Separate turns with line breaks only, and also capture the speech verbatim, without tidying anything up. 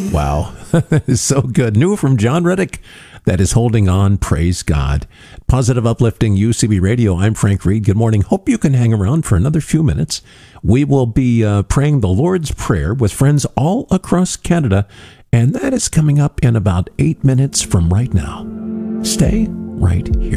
Wow. That is so good. New from John Reddick. That is Holding On. Praise God. Positive, uplifting U C B Radio. I'm Frank Reed. Good morning. Hope you can hang around for another few minutes. We will be uh, praying the Lord's Prayer with friends all across Canada, and that is coming up in about eight minutes from right now. Stay right here.